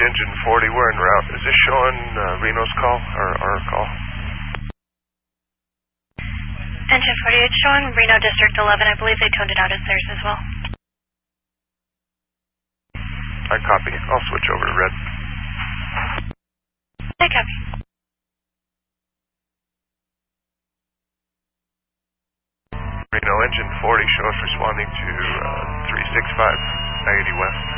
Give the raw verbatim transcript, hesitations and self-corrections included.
Engine forty, we're en route. Is this showing uh, Reno's call, or our call? Engine forty, it's showing Reno District eleven. I believe they toned it out as theirs as well. I copy. I'll switch over to red. I copy. Reno Engine forty, show us responding to uh, three six five, ninety west.